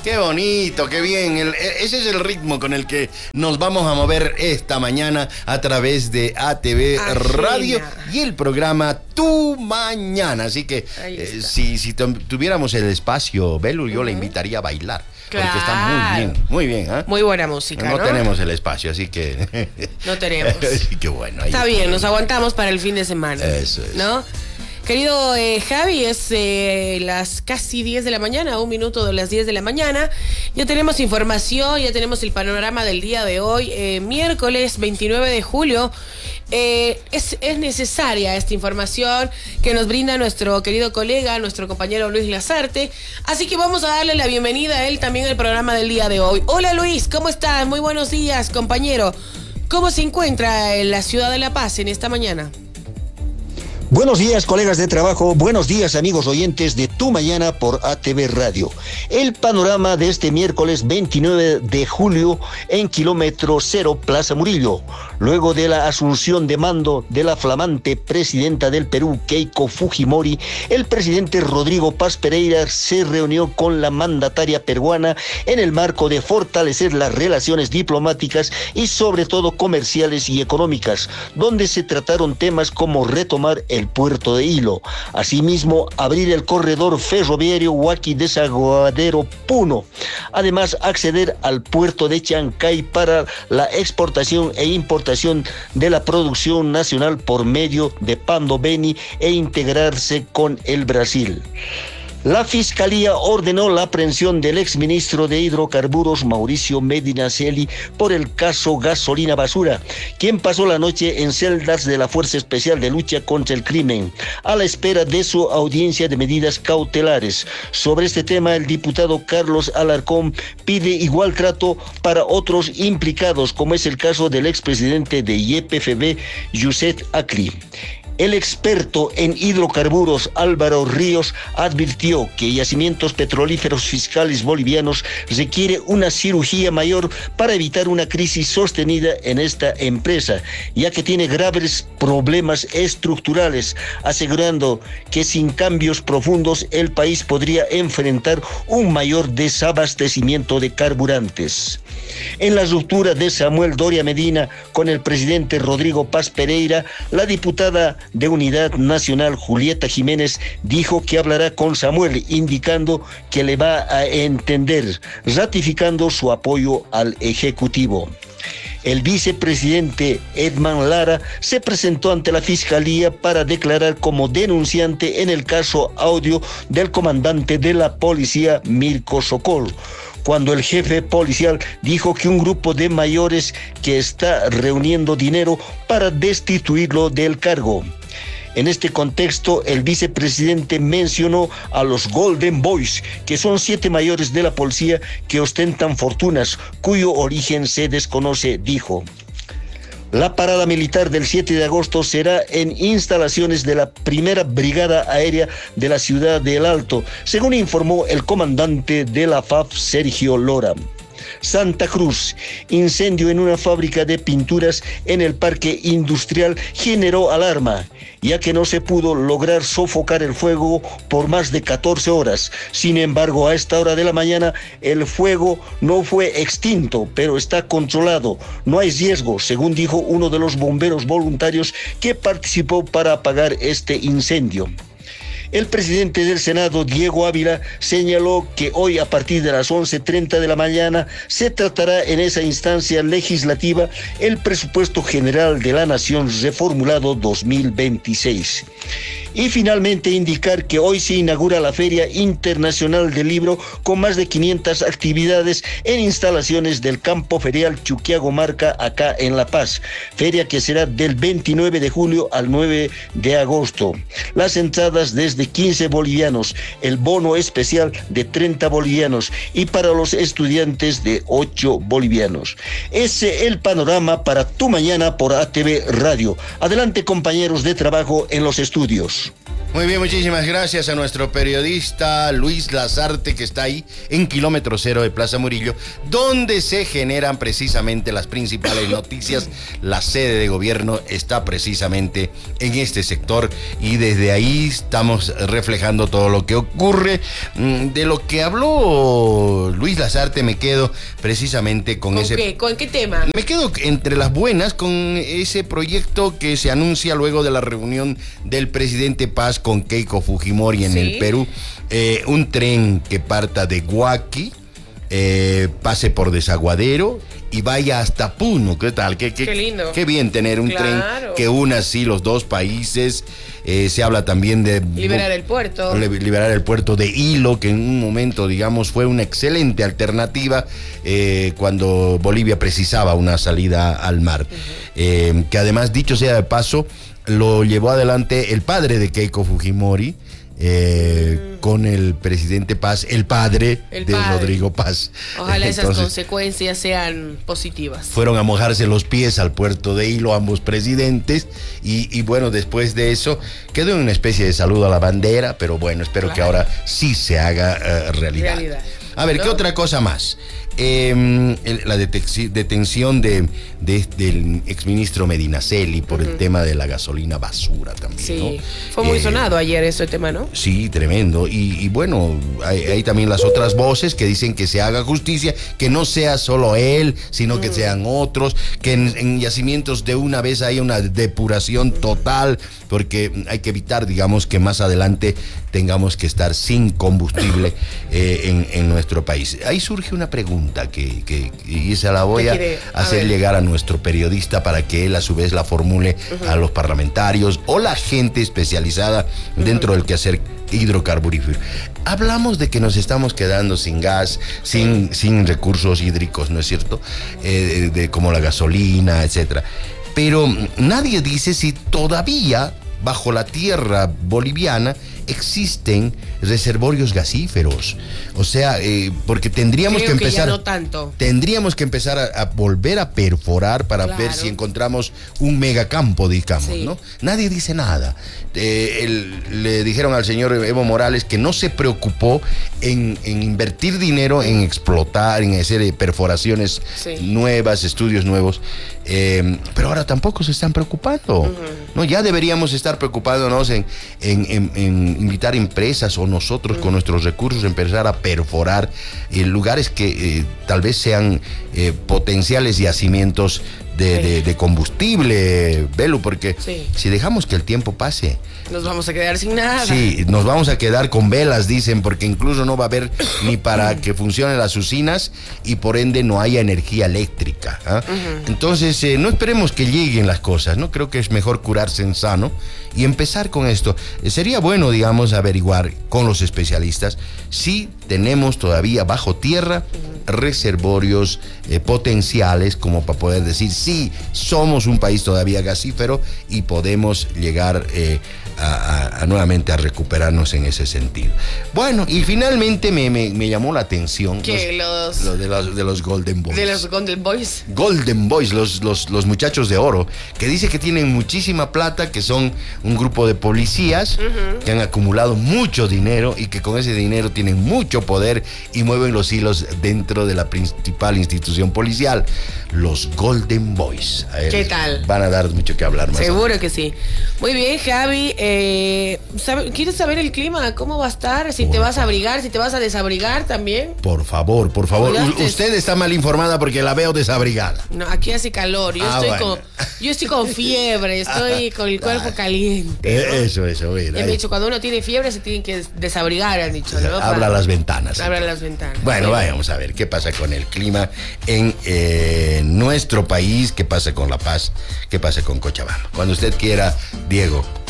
Qué bonito, qué bien. Ese es el ritmo con el que nos vamos a mover esta mañana a través de ATV Radio y el programa Tu Mañana. Así que si tuviéramos el espacio, Belu, yo le invitaría a bailar. Claro. Porque está muy bien. ¿Eh? Muy buena música, ¿no? No tenemos el espacio, así que... No tenemos. Así que bueno. Está bien, nos aguantamos para el fin de semana. Eso es. ¿No? Querido Javi, es las casi 10 de la mañana, 1 minuto de las 10 de la mañana. Ya tenemos información, ya tenemos el panorama del día de hoy, miércoles 29 de julio. Es necesaria esta información que nos brinda nuestro querido colega, nuestro compañero Luis Lazarte. Así que vamos a darle la bienvenida a él también al programa del día de hoy. Hola Luis, ¿cómo estás? Muy buenos días, compañero. ¿Cómo se encuentra en la ciudad de La Paz en esta mañana? Buenos días, colegas de trabajo. Buenos días, amigos oyentes de Tu Mañana por ATV Radio. El panorama de este miércoles 29 de julio en kilómetro 0, Plaza Murillo. Luego de la asunción de mando de la flamante presidenta del Perú, Keiko Fujimori, el presidente Rodrigo Paz Pereira se reunió con la mandataria peruana en el marco de fortalecer las relaciones diplomáticas y sobre todo comerciales y económicas, donde se trataron temas como retomar el puerto de Hilo, asimismo abrir el corredor ferroviario Huaqui-Desaguadero-Puno, además acceder al puerto de Chancay para la exportación e importación de la producción nacional por medio de Pando Beni e integrarse con el Brasil. La Fiscalía ordenó la aprehensión del exministro de Hidrocarburos, Mauricio Medinaceli, por el caso Gasolina Basura, quien pasó la noche en celdas de la Fuerza Especial de Lucha contra el Crimen, a la espera de su audiencia de medidas cautelares. Sobre este tema, el diputado Carlos Alarcón pide igual trato para otros implicados, como es el caso del expresidente de YPFB, Youssef Acri. El experto en hidrocarburos Álvaro Ríos advirtió que yacimientos petrolíferos fiscales bolivianos requiere una cirugía mayor para evitar una crisis sostenida en esta empresa, ya que tiene graves problemas estructurales, asegurando que sin cambios profundos el país podría enfrentar un mayor desabastecimiento de carburantes. En la ruptura de Samuel Doria Medina con el presidente Rodrigo Paz Pereira, la diputada de Unidad Nacional Julieta Jiménez dijo que hablará con Samuel, indicando que le va a entender, ratificando su apoyo al Ejecutivo. El vicepresidente Edman Lara se presentó ante la Fiscalía para declarar como denunciante en el caso audio del comandante de la policía Mirko Sokol, cuando el jefe policial dijo que un grupo de mayores que está reuniendo dinero para destituirlo del cargo. En este contexto, el vicepresidente mencionó a los Golden Boys, que son 7 mayores de la policía que ostentan fortunas, cuyo origen se desconoce, dijo. La parada militar del 7 de agosto será en instalaciones de la Primera Brigada Aérea de la ciudad de El Alto, según informó el comandante de la FAF, Sergio Lora. Santa Cruz, incendio en una fábrica de pinturas en el parque industrial generó alarma, ya que no se pudo lograr sofocar el fuego por más de 14 horas. Sin embargo, a esta hora de la mañana el fuego no fue extinto, pero está controlado. No hay riesgo, según dijo uno de los bomberos voluntarios que participó para apagar este incendio. El presidente del Senado, Diego Ávila, señaló que hoy a partir de las 11:30 de la mañana se tratará en esa instancia legislativa el presupuesto general de la Nación reformulado 2026. Y finalmente indicar que hoy se inaugura la Feria Internacional del Libro con más de 500 actividades en instalaciones del Campo Ferial Chuquiagomarca acá en La Paz. Feria que será del 29 de julio al 9 de agosto. Las entradas desde 15 bolivianos, el bono especial de 30 bolivianos y para los estudiantes de 8 bolivianos. Ese es el panorama para Tu Mañana por ATV Radio. Adelante, compañeros de trabajo en los estudios. Muy bien, muchísimas gracias a nuestro periodista Luis Lazarte, que está ahí en kilómetro cero de Plaza Murillo, donde se generan precisamente las principales noticias. La sede de gobierno está precisamente en este sector y desde ahí estamos reflejando todo lo que ocurre. De lo que habló Luis Lazarte me quedo precisamente con ese... ¿Qué? ¿Con qué tema? Me quedo entre las buenas con ese proyecto que se anuncia luego de la reunión del presidente Paz con Keiko Fujimori en el Perú. Un tren que parta de Huaki, pase por Desaguadero y vaya hasta Puno. ¿Qué tal? Qué lindo. Qué bien tener un tren que una así los dos países. Se habla también de liberar el puerto. Liberar el puerto de Hilo, que en un momento, digamos, fue una excelente alternativa cuando Bolivia precisaba una salida al mar. Que además, dicho sea de paso, lo llevó adelante el padre de Keiko Fujimori, con el presidente Paz, el padre de Rodrigo Paz. Ojalá esas consecuencias sean positivas. Fueron a mojarse los pies al puerto de Hilo ambos presidentes y bueno, después de eso quedó en una especie de saludo a la bandera, pero bueno, espero que ahora sí se haga realidad. A ver, ¿qué otra cosa más? La detención del exministro Medinaceli por el tema de la gasolina basura también. Sí, ¿no? Fue muy sonado ayer ese tema, ¿no? Sí, tremendo. Y bueno, hay también las otras voces que dicen que se haga justicia, que no sea solo él, sino que sean otros, que en yacimientos de una vez haya una depuración total, porque hay que evitar, digamos, que más adelante tengamos que estar sin combustible en nuestro país. Ahí surge una pregunta y se la voy a hacer llegar a nuestro periodista para que él a su vez la formule a los parlamentarios o la gente especializada dentro del quehacer hidrocarburífero. Hablamos de que nos estamos quedando sin gas, sin recursos hídricos, ¿no es cierto? Como la gasolina, etcétera. Pero nadie dice si todavía bajo la tierra boliviana existen reservorios gasíferos. O sea, porque tendríamos que empezar. Ya no tanto. Tendríamos que empezar a volver a perforar para ver si encontramos un megacampo, digamos, ¿no? Nadie dice nada. Le dijeron al señor Evo Morales que no se preocupó en invertir dinero en explotar, en hacer perforaciones nuevas, estudios nuevos. Pero ahora tampoco se están preocupando. ¿No? Ya deberíamos estar preocupándonos en invitar empresas o nosotros con nuestros recursos empezar a perforar lugares que tal vez sean potenciales yacimientos de combustible, Belu, porque si dejamos que el tiempo pase, nos vamos a quedar sin nada. Sí, nos vamos a quedar con velas, dicen, porque incluso no va a haber ni para que funcionen las usinas y por ende no haya energía eléctrica. Entonces, no esperemos que lleguen las cosas, ¿no? Creo que es mejor curarse en sano y empezar con esto. Sería bueno, digamos, averiguar con los especialistas si tenemos todavía bajo tierra reservorios potenciales como para poder decir sí, somos un país todavía gasífero y podemos llegar nuevamente a recuperarnos en ese sentido. Bueno, y finalmente me llamó la atención que de los Golden Boys. De los Golden Boys. Golden Boys, los muchachos de oro, que dice que tienen muchísima plata, que son un grupo de policías que han acumulado mucho dinero y que con ese dinero tienen mucho poder y mueven los hilos dentro de la principal institución policial, los Golden Boys. ¿Qué tal? Van a dar mucho que hablar más. Seguro que sí. Muy bien, Javi. ¿Quieres saber el clima? ¿Cómo va a estar? Si te vas a abrigar, si te vas a desabrigar también. Por favor. Usted está mal informada porque la veo desabrigada. No, aquí hace calor. Yo estoy con fiebre, estoy con el cuerpo caliente, ¿no? Eso, mira. Y han dicho, cuando uno tiene fiebre se tiene que desabrigar, han dicho, ¿no? Abra las ventanas. Abra las ventanas. Bueno, vamos a ver qué pasa con el clima en nuestro país, qué pasa con La Paz, qué pasa con Cochabamba. Cuando usted quiera, Diego.